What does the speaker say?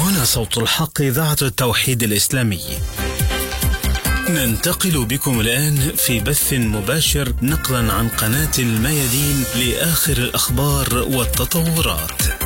هنا صوت الحق، إذاعة التوحيد الإسلامي. ننتقل بكم الآن في بث مباشر نقلا عن قناة الميادين لآخر الأخبار والتطورات.